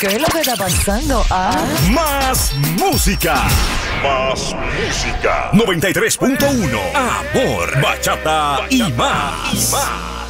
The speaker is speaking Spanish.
¿Qué es lo que está pasando? Más música. Más música. 93.1. Amor, bachata y más.